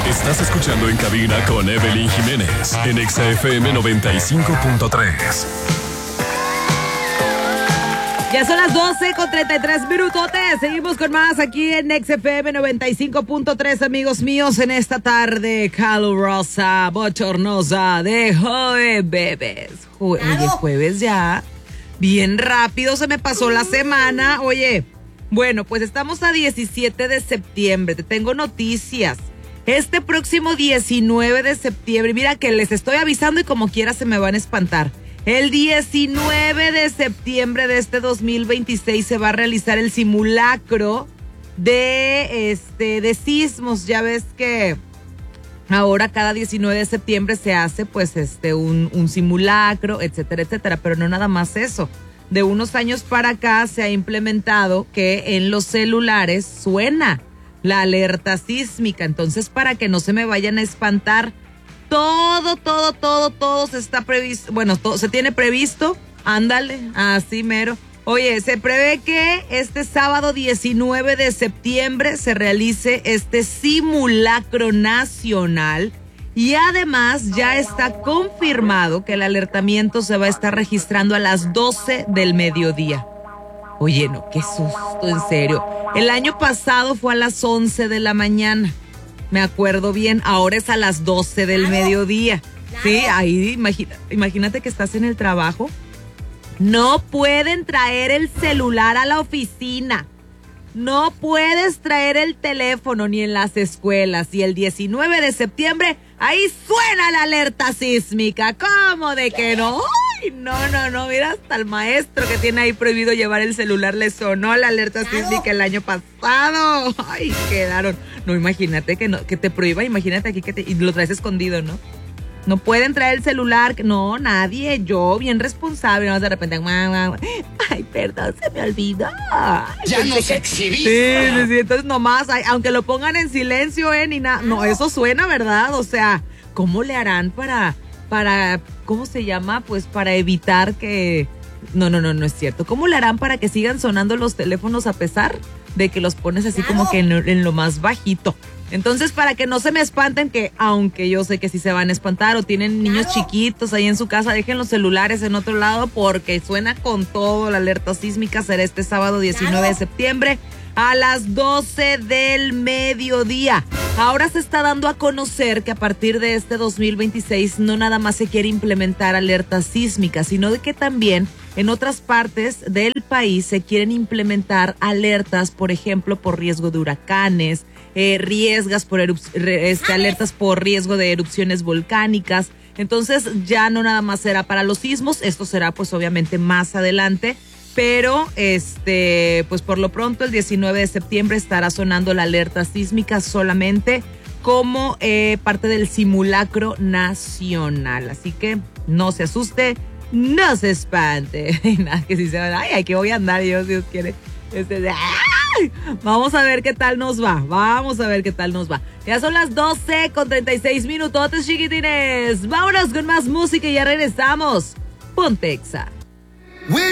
Estás escuchando En Cabina con Evelyn Jiménez en Exa FM 95.3. Ya son las 12:33. Seguimos con más aquí en XFM 95.3, amigos míos, en esta tarde calurosa, bochornosa de jueves. Oye, jueves ya. Bien rápido se me pasó la semana. Oye, bueno, pues estamos a 17 de septiembre. Te tengo noticias. Este próximo 19 de septiembre, mira que les estoy avisando y como quiera se me van a espantar. El 19 de septiembre de este 2026 se va a realizar el simulacro de sismos. Ya ves que ahora cada 19 de septiembre se hace pues un simulacro, etcétera, etcétera. Pero no nada más eso. De unos años para acá se ha implementado que en los celulares suena la alerta sísmica. Entonces, para que no se me vayan a espantar, todo se está previsto, bueno, todo se tiene previsto, ándale, así mero. Oye, se prevé que este sábado 19 de septiembre se realice este simulacro nacional y además ya está confirmado que el alertamiento se va a estar registrando a las 12 del mediodía. Oye, no, qué susto, en serio. El año pasado fue a las 11 de la mañana. Me acuerdo bien, ahora es a las 12 del mediodía. Sí, ahí imagínate que estás en el trabajo. No pueden traer el celular a la oficina. No puedes traer el teléfono ni en las escuelas. Y el 19 de septiembre, ahí suena la alerta sísmica. ¿Cómo de que no? Ay, no, mira, hasta el maestro que tiene ahí prohibido llevar el celular le sonó la alerta sísmica el año pasado. Ay, quedaron. No, imagínate que te prohíba, imagínate aquí y lo traes escondido, ¿no? No pueden traer el celular, no, nadie, yo, bien responsable, no de repente, ay, perdón, se me olvidó. Ya nos exhibiste. Sí, entonces nomás, aunque lo pongan en silencio, ni nada, no, eso suena, ¿verdad? O sea, ¿cómo le harán para, ¿cómo se llama? Pues para evitar que, no es cierto. ¿Cómo le harán para que sigan sonando los teléfonos a pesar de que los pones así como que en lo más bajito? Entonces, para que no se me espanten, que aunque yo sé que sí se van a espantar o tienen niños chiquitos ahí en su casa, dejen los celulares en otro lado porque suena con todo. La alerta sísmica será este sábado 19 de septiembre a las 12 del mediodía. Ahora se está dando a conocer que a partir de este 2026 no nada más se quiere implementar alertas sísmicas, sino de que también en otras partes del país se quieren implementar alertas, por ejemplo, por riesgo de huracanes, alertas por riesgo de erupciones volcánicas. Entonces ya no nada más será para los sismos, esto será pues obviamente más adelante, pero pues por lo pronto el 19 de septiembre estará sonando la alerta sísmica solamente como parte del simulacro nacional. Así que no se asuste, no se espante. Nada, que si se va, ay, aquí voy a andar, Dios quiere. Vamos a ver qué tal nos va. Ya son las 12:36 minutotes, chiquitines. Vámonos con más música y ya regresamos. Ponte Exa.